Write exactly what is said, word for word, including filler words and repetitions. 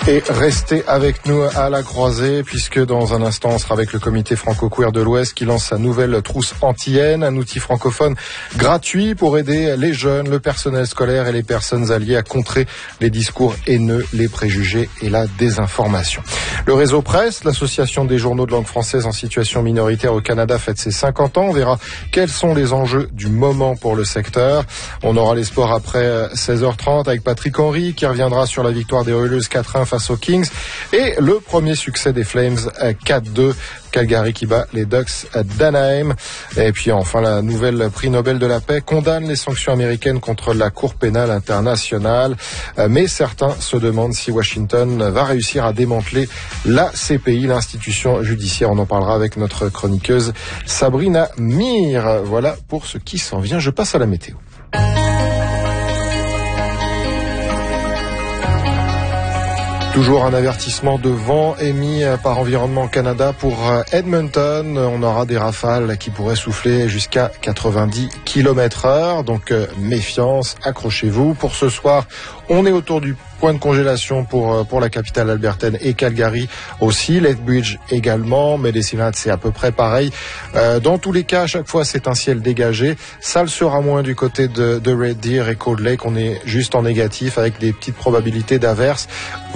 Et restez avec nous à la croisée, puisque dans un instant, on sera avec le comité franco-queer de l'Ouest qui lance sa nouvelle trousse anti-haine, un outil francophone gratuit pour aider les jeunes, le personnel scolaire et les personnes alliées à contrer les discours haineux, les préjugés et la désinformation. Le réseau Presse, l'association des journaux de langue française en situation minoritaire au Canada, fête ses cinquante ans. On verra quels sont les enjeux du moment pour le secteur. On aura les sports après seize heures trente avec Patrick Henry qui reviendra sur la victoire des Oilers quatre un face aux Kings et le premier succès des Flames quatre deux. Calgary qui bat les Ducks d'Anaheim. Et puis enfin, la nouvelle prix Nobel de la paix condamne les sanctions américaines contre la Cour pénale internationale. Mais certains se demandent si Washington va réussir à démanteler la C P I, l'institution judiciaire. On en parlera avec notre chroniqueuse Sabrina Mir. Voilà pour ce qui s'en vient. Je passe à la météo. Toujours un avertissement de vent émis par Environnement Canada pour Edmonton. On aura des rafales qui pourraient souffler jusqu'à quatre-vingt-dix kilomètres heure. Donc méfiance, accrochez-vous. Pour ce soir, on est autour du point de congélation pour pour la capitale albertaine et Calgary aussi. Lethbridge également. Medicine Hat, c'est à peu près pareil. Euh, dans tous les cas, à chaque fois, c'est un ciel dégagé. Ça le sera moins du côté de, de Red Deer et Cold Lake. On est juste en négatif avec des petites probabilités d'averses.